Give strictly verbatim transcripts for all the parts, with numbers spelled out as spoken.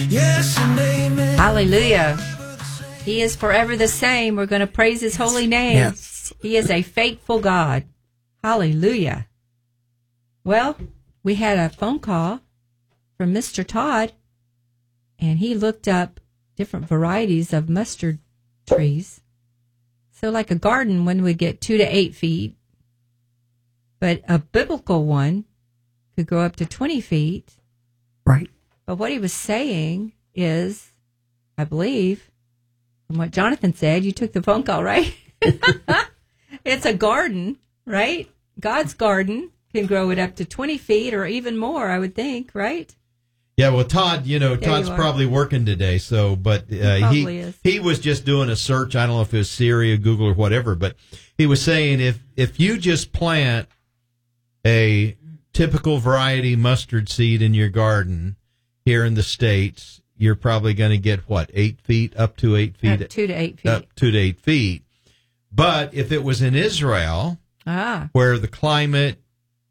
Yes and amen. Hallelujah. He is forever the same. We're going to praise his holy name. Yes. He is a faithful God. Hallelujah. Well, we had a phone call from Mister Todd, and he looked up different varieties of mustard trees. So like a garden one would get two to eight feet, but a biblical one could grow up to twenty feet. Right. But what he was saying is, I believe, from what Jonathan said, you took the phone call, right? It's a garden, right? God's garden can grow it up to twenty feet or even more, I would think, right? Yeah, well, Todd, you know, There Todd's you are. probably working today, so, but uh, He he probably is. he was just doing a search. I don't know if it was Siri or Google or whatever, but he was saying if if you just plant a typical variety mustard seed in your garden here in the States, you're probably going to get, what, eight feet, up to eight feet? Up two to eight feet. Up two to eight feet. But if it was in Israel, Ah, where the climate,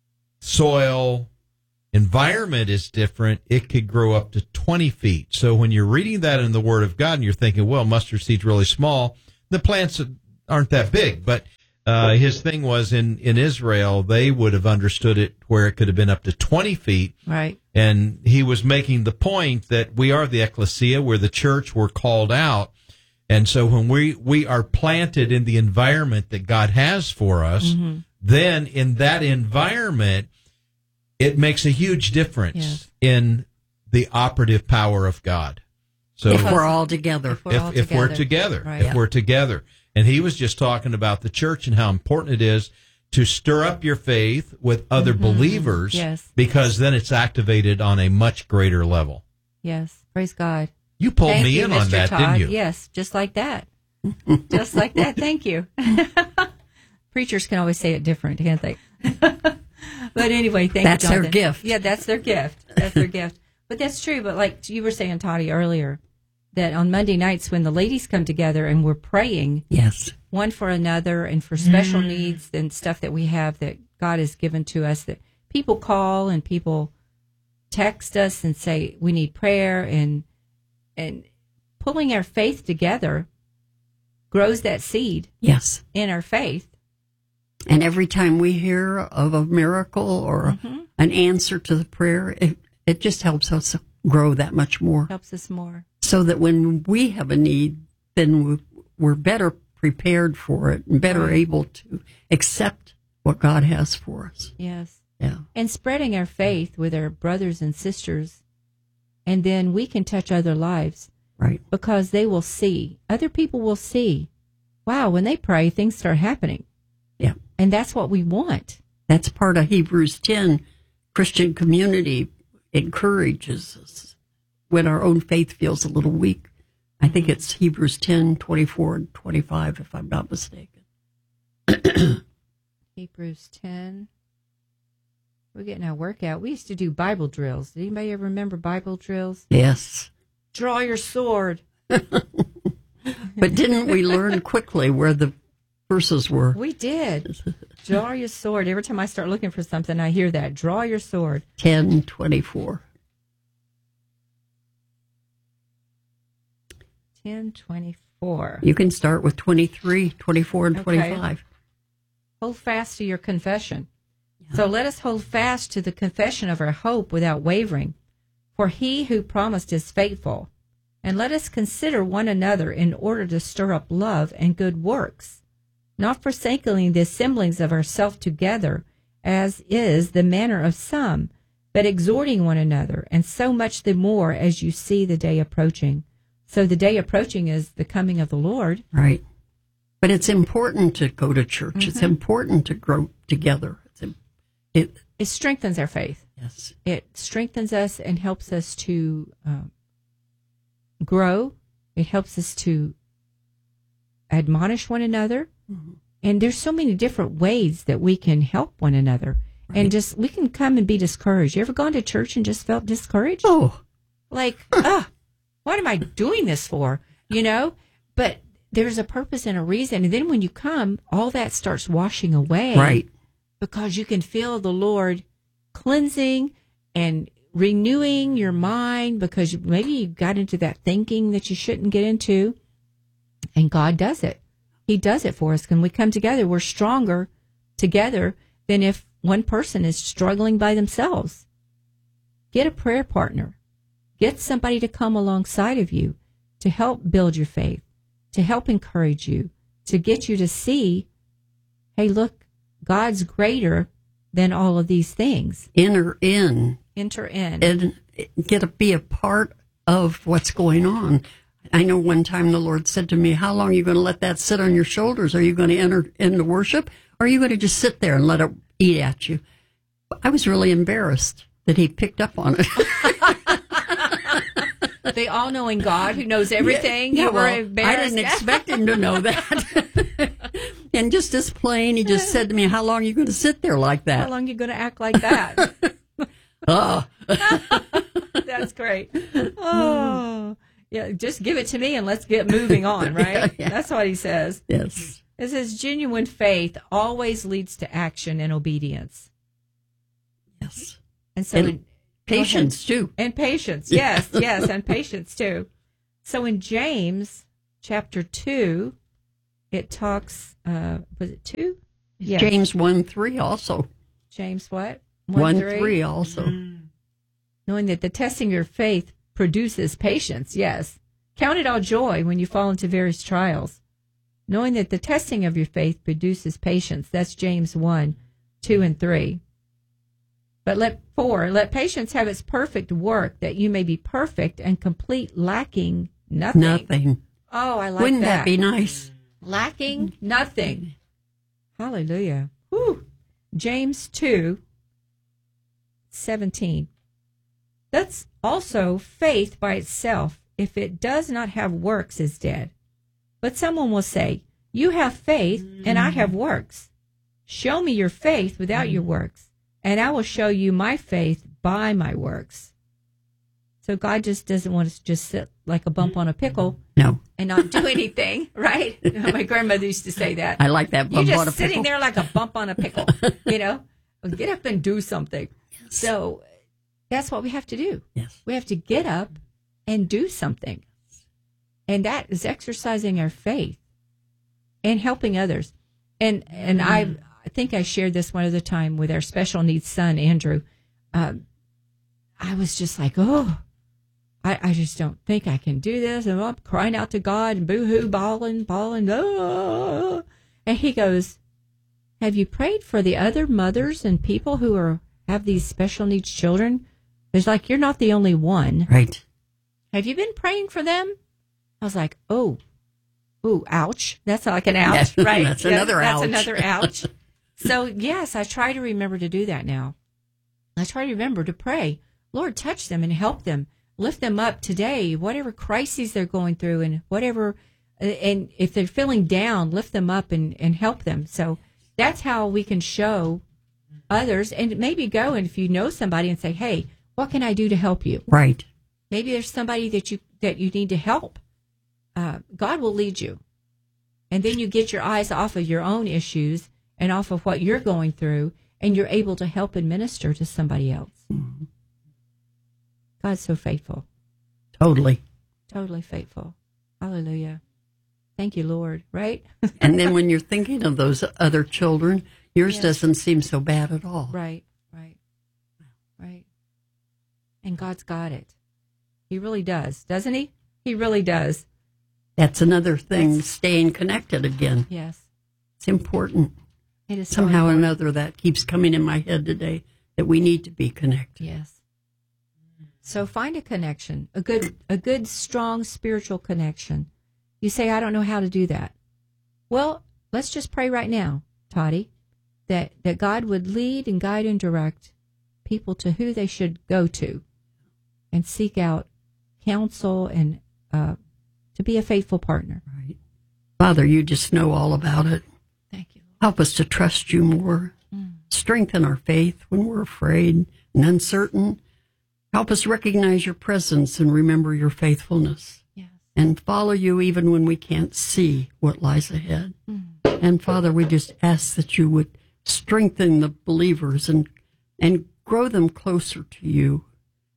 soil, environment is different, it could grow up to twenty feet. So when you're reading that in the Word of God and you're thinking, well, mustard seed's really small, the plants aren't that big. But uh, his thing was in, in Israel, they would have understood it where it could have been up to twenty feet. right. And he was making the point that we are the ecclesia, we're the church, we're called out. And so when we, we are planted in the environment that God has for us, Mm-hmm. then in that environment, it makes a huge difference Yes. in the operative power of God. So If we're all together. If we're all if, if we're together. together, Right. if Yeah. we're together. And he was just talking about the church and how important it is to stir up your faith with other believers, Yes. because then it's activated on a much greater level. Yes. Praise God. You pulled Thank me you, in Mister on that, Todd. didn't you? Yes, just like that. Just like that. Thank you. Preachers can always say it different, can't they? But anyway, thank That's you, their Jonathan. gift. Yeah, that's their gift. That's their gift. But that's true. But like you were saying, Toddy, earlier, that on Monday nights when the ladies come together and we're praying Yes. one for another and for special needs and stuff that we have that God has given to us, that people call and people text us and say we need prayer, and and pulling our faith together grows that seed Yes. in our faith. And every time we hear of a miracle or Mm-hmm. an answer to the prayer, it, it just helps us grow that much more. Helps us more. So that when we have a need, then we, we're better prepared for it and better Right. able to accept what God has for us. Yes. Yeah. And spreading our faith with our brothers and sisters, and then we can touch other lives Right. because they will see, other people will see, wow, when they pray, things start happening. Yeah. And that's what we want. That's part of Hebrews ten. Christian community encourages us when our own faith feels a little weak. I think it's Hebrews ten, twenty-four and twenty-five, if I'm not mistaken. Hebrews ten. We're getting our workout. We used to do Bible drills. Did anybody ever remember Bible drills? Yes. Draw your sword. But didn't we learn quickly where the verses were? We did. Draw your sword. Every time I start looking for something, I hear that. Draw your sword. ten, twenty-four. ten twenty-four. You can start with twenty-three, twenty-four, and Okay. twenty-five. Hold fast to your confession. So let us hold fast to the confession of our hope without wavering. For he who promised is faithful. And let us consider one another in order to stir up love and good works, not forsaking the assemblings of ourselves together, as is the manner of some, but exhorting one another, and so much the more as you see the day approaching. So the day approaching is the coming of the Lord. Right. But it's important to go to church. It's Mm-hmm. important to grow together. It's, im- it, It strengthens our faith. yes. It strengthens us and helps us to um, grow. It helps us to admonish one another. Mm-hmm. And there's so many different ways that we can help one another. Right. And just, we can come and be discouraged. You ever gone to church and just felt discouraged? Oh, Like, ah, what am I doing this for? You know? But there's a purpose and a reason. And then when you come, all that starts washing away. right. Because you can feel the Lord cleansing and renewing your mind because you, maybe you got into that thinking that you shouldn't get into. And God does it. He does it for us. When we come together, we're stronger together than if one person is struggling by themselves. Get a prayer partner. Get somebody to come alongside of you to help build your faith, to help encourage you, to get you to see, hey, look, God's greater than all of these things. Enter in. Enter in. And get to be a part of what's going on. I know one time the Lord said to me, how long are you going to let that sit on your shoulders? Are you going to enter into worship? Or are you going to just sit there and let it eat at you? I was really embarrassed that he picked up on it. The all-knowing God who knows everything. Yeah, you well, were I embarrassed. didn't expect him to know that. And just as plain, he just said to me, how long are you going to sit there like that? How long are you going to act like that? Oh. That's great. Oh, yeah, just give it to me and let's get moving on, right? Yeah, yeah. That's what he says. Yes. It says genuine faith always leads to action and obedience. Yes. And so And in, patience, too. And patience, yes, yes, and patience too. So in James chapter two, it talks, uh, was it two? Yes. James one three also. James what? one three also. Mm. Knowing that the testing of your faith produces patience, yes. Count it all joy when you fall into various trials. Knowing that the testing of your faith produces patience. That's James one, two, and three. But let four, let patience have its perfect work, that you may be perfect and complete, lacking nothing. Nothing. Oh, I like Wouldn't that. that be nice? Lacking nothing. Hallelujah. Whew. James two, seventeen. That's also faith by itself, if it does not have works, is dead. But someone will say, you have faith and I have works. Show me your faith without your works, and I will show you my faith by my works. So God just doesn't want us to just sit like a bump on a pickle. No. And not do anything, right? My grandmother used to say that. I like that bump You're on a just sitting pickle. there like a bump on a pickle, you know? Get up and do something. Yes. So that's what we have to do. Yes. We have to get up and do something. And that is exercising our faith and helping others. And and I, I think I shared this one other time with our special needs son, Andrew. Um, I was just like, oh, I, I just don't think I can do this. And I'm crying out to God and boo-hoo, bawling, bawling. Oh. And he goes, have you prayed for the other mothers and people who are have these special needs children? It's like, you're not the only one. Right. Have you been praying for them? I was like, oh, ooh, ouch. That's like an ouch, Yes, right? that's Yeah, another that's ouch. another ouch. So, yes, I try to remember to do that now. I try to remember to pray. Lord, touch them and help them. Lift them up today, whatever crises they're going through and whatever. And if they're feeling down, lift them up and, and help them. So that's how we can show others, and maybe go and if you know somebody and say, hey, what can I do to help you? Right. Maybe there's somebody that you that you need to help. Uh, God will lead you. And then you get your eyes off of your own issues and off of what you're going through, and you're able to help and minister to somebody else. Mm-hmm. God's so faithful. Totally. Totally faithful. Hallelujah. Thank you, Lord, right? And then when you're thinking of those other children, yours Yes. doesn't seem so bad at all. Right, right, right. And God's got it. He really does, doesn't he? He really does. That's another thing, That's- staying connected again. Yes. It's important. It is so Somehow or important. another, that keeps coming in my head today, that we need to be connected. Yes. So find a connection, a good, a good, strong spiritual connection. You say, I don't know how to do that. Well, let's just pray right now, Toddy, that, that God would lead and guide and direct people to who they should go to and seek out counsel and uh, to be a faithful partner. Right. Father, you just know all about it. Thank you. Help us to trust you more. Mm. Strengthen our faith when we're afraid and uncertain. Help us recognize your presence and remember your faithfulness. Yes. And follow you even when we can't see what lies ahead. Mm. And Father, we just ask that you would strengthen the believers and and grow them closer to you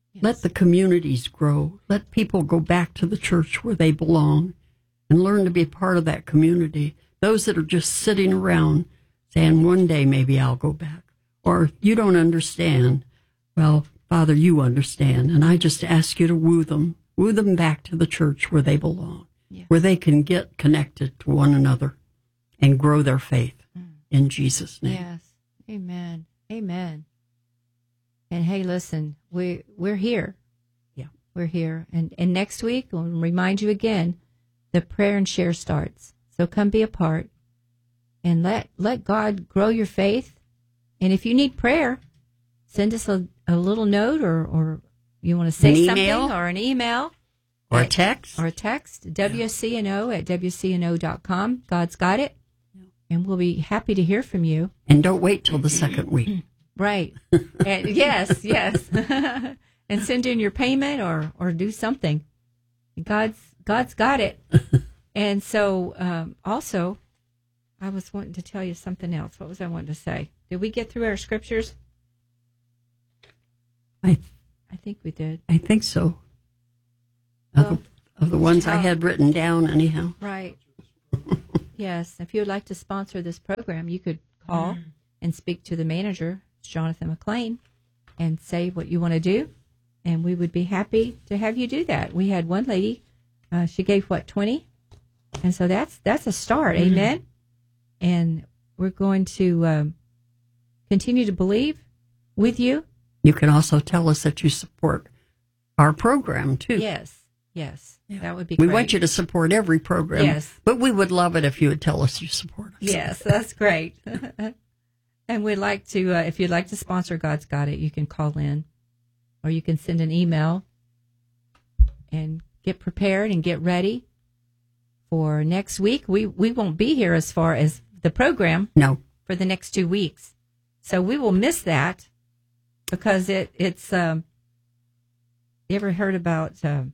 Yes. Let the communities grow. Let people go back to the church where they belong and learn to be part of that community. Those that are just sitting around saying, one day maybe I'll go back. Or you don't understand. Well, Father, you understand. And I just ask you to woo them. Woo them back to the church where they belong, yes. where they can get connected to one another and grow their faith mm. in Jesus' name. Yes. Amen. Amen. And hey, listen, we, we're here. Yeah. We're here. And, and next week, we'll remind you again, the prayer and share starts. So come be a part and let, let God grow your faith. And if you need prayer, send us a, a little note or, or you want to say something or an email. Or at, a text. Or a text. W C N O at W C N O dot com. God's got it. And we'll be happy to hear from you. And don't wait till the second week. Right. And yes, yes. And send in your payment or, or do something. God's God's got it. And so um, also, I was wanting to tell you something else. What was I wanting to say? Did we get through our scriptures? I I think we did. I think so. Of, well, the, of the ones oh, I had written down, anyhow. Right. Yes. If you would like to sponsor this program, you could call mm. and speak to the manager, Jonathan McLean, and say what you want to do. And we would be happy to have you do that. We had one lady, uh, she gave, what, twenty? And so that's that's a start. Mm. Amen. And we're going to um, continue to believe with you. You can also tell us that you support our program, too. Yes. Yes, yeah. That would be we great. We want you to support every program. Yes. But we would love it if you would tell us you support us. Yes, that's great. And we'd like to, uh, if you'd like to sponsor God's Got It, you can call in or you can send an email and get prepared and get ready for next week. We, we won't be here as far as the program. No. For the next two weeks. So we will miss that because it it's, um, you ever heard about... Um,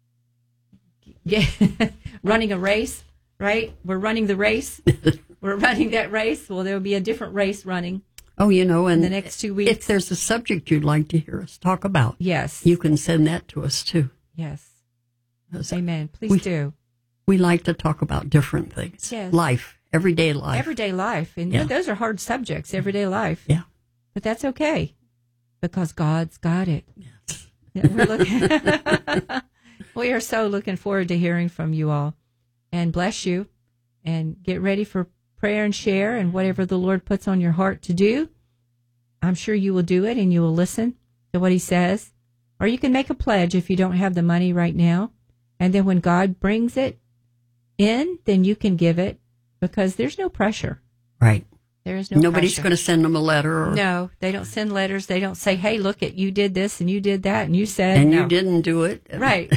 Yeah, running a race, right? We're running the race. We're running that race. Well, there will be a different race running. Oh, you know, and in the next two weeks. If there's a subject you'd like to hear us talk about, yes, you can send that to us too. Yes, amen. Please we, do. We like to talk about different things. Yes. Life, everyday life, everyday life, and yeah. you know, those are hard subjects. Everyday life. Yeah, but that's okay because God's got it. Yes. Yeah, we're looking. We are so looking forward to hearing from you all. And bless you. And get ready for prayer and share and whatever the Lord puts on your heart to do. I'm sure you will do it and you will listen to what he says. Or you can make a pledge if you don't have the money right now. And then when God brings it in, then you can give it because there's no pressure. Right. There is no Nobody's pressure. going to send them a letter. Or... No, they don't send letters. They don't say, hey, look, at you did this and you did that and you said. And no. you didn't do it. Right.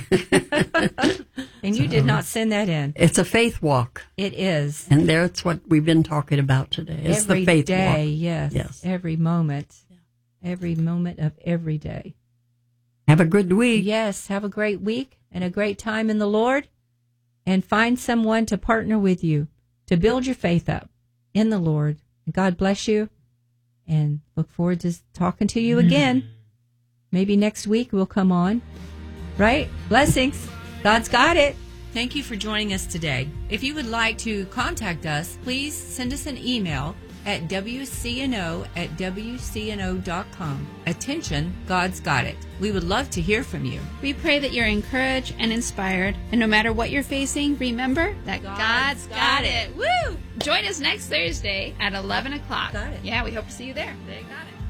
And you so, did not send that in. It's a faith walk. It is. And that's what we've been talking about today. It's every the faith day, walk. Yes. Yes. Every moment. Every moment of every day. Have a good week. Yes. Have a great week and a great time in the Lord. And find someone to partner with you to build your faith up in the Lord. God bless you, and look forward to talking to you again. Maybe next week we'll come on, right? Blessings. God's got it. Thank you for joining us today. If you would like to contact us, please send us an email at W C N O at W C N O dot com. Attention, God's got it. We would love to hear from you. We pray that you're encouraged and inspired. And no matter what you're facing, remember that God's, God's got, got it. it. Woo! Join us next Thursday at eleven o'clock. Got it. Yeah, we hope to see you there. They got it.